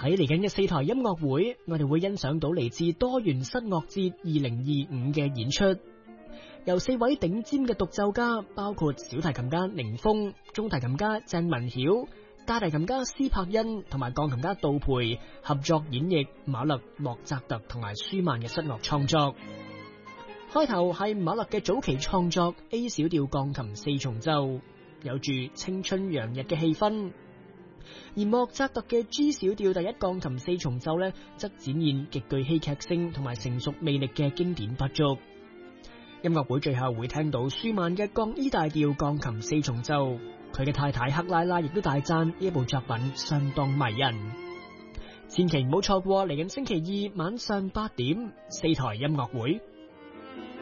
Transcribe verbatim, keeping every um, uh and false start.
喺嚟緊嘅四台音樂會，我哋會欣賞到嚟自多元室樂節二零二五嘅演出，由四位頂尖嘅獨奏家，包括小提琴家寧峰、中提琴家鄭文曉、大提琴家施柏恩同埋鋼琴家杜培合作演繹馬勒、莫扎特同埋舒曼嘅室樂創作。開頭係馬勒嘅早期創作 A 小調鋼琴四重奏，有住青春洋溢嘅氣氛；而莫扎特嘅 G 小調第一鋼琴四重奏呢，則展現極具戲劇性同埋成熟魅力嘅經典不足。音樂會最後會聽到舒曼嘅降 E 大調鋼琴四重奏，佢嘅太太克拉拉亦都大讚呢一部作品相當迷人。千祈唔好錯過嚟緊星期二晚上八點四台音樂會。